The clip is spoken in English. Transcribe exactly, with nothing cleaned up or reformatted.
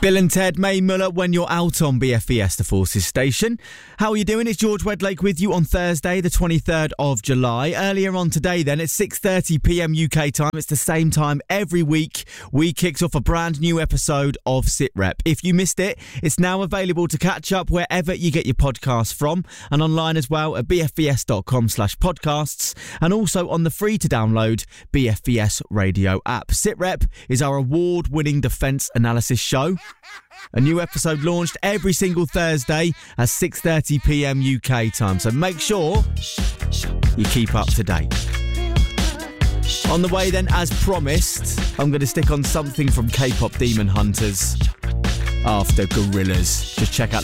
Bill and Ted, May Muller, when you're out on B F E S, the Forces Station. How are you doing? It's George Wedlake with you on Thursday, the twenty-third of July. Earlier on today then, at six thirty p.m. U K time, it's the same time every week, we kicked off a brand new episode of SitRep. If you missed it, it's now available to catch up wherever you get your podcasts from, and online as well at bfes.com slash podcasts, and also on the free to download B F E S radio app. SitRep is our award-winning defence analysis show. A new episode launched every single Thursday at six thirty p.m. U K time, so make sure you keep up to date. On the way then, as promised, I'm going to stick on something from K-pop Demon Hunters after Gorillaz. Just check out